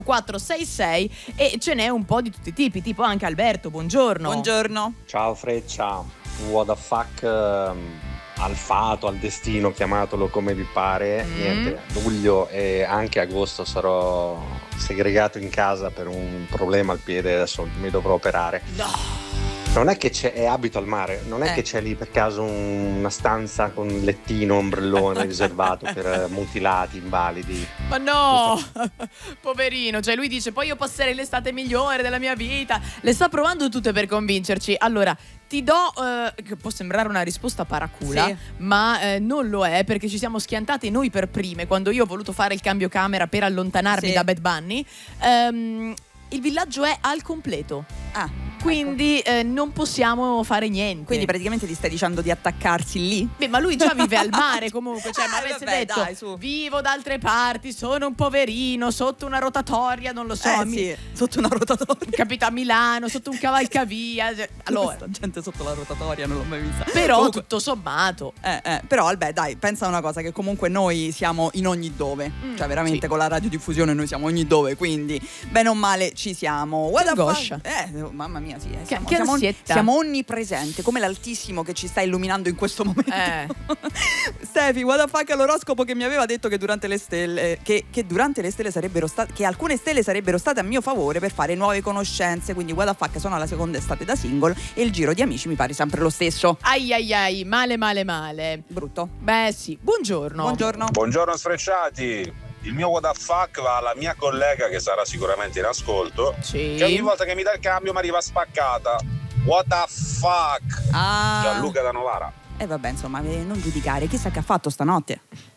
466 e ce n'è un po' di tutti i tipi, tipo anche Alberto, buongiorno. Buongiorno. Ciao Freccia, what the fuck al fato, al destino, chiamatelo come vi pare. Niente, a luglio e anche agosto sarò segregato in casa per un problema al piede, adesso mi dovrò operare. No. Non è che è abito al mare, non è che c'è lì per caso una stanza con un lettino, ombrellone riservato per mutilati, invalidi. Ma no, poverino, cioè lui dice poi io passerei l'estate migliore della mia vita. Le sta provando tutte per convincerci. Allora, ti do, che può sembrare una risposta paracula, sì, ma non lo è, perché ci siamo schiantate noi per prime quando io ho voluto fare il cambio camera per allontanarmi da Bad Bunny. Il villaggio è al completo. Quindi non possiamo fare niente. Quindi praticamente ti stai dicendo di attaccarsi lì? Beh, ma lui già vive al mare comunque, cioè, ma avesse detto dai, su. vivo da altre parti, sono un poverino sotto una rotatoria, non lo so, sì, sotto una rotatoria. capito, a Milano, sotto un cavalcavia, allora Questa gente sotto la rotatoria non l'ho mai vista. però Comunque, tutto sommato però vabbè, dai, pensa a una cosa, che comunque noi siamo in ogni dove, cioè veramente con la radiodiffusione noi siamo ogni dove, quindi bene o male ci siamo. Che angoscia. Mamma mia, sì, che ansietta. siamo onnipresenti, come l'Altissimo che ci sta illuminando in questo momento. Stefi, what the fuck, l'oroscopo che mi aveva detto che durante le stelle che durante le stelle sarebbero state, che alcune stelle sarebbero state a mio favore per fare nuove conoscenze, quindi what the fuck, sono alla seconda estate da single e il giro di amici mi pare sempre lo stesso. ai ai ai, male. Brutto. Beh sì, buongiorno. Buongiorno sfrecciati. Il mio what the fuck va alla mia collega che sarà sicuramente in ascolto, Sì. che ogni volta che mi dà il cambio mi arriva spaccata. What the fuck? Gianluca da Novara. E vabbè, insomma, non giudicare, chissà che ha fatto stanotte.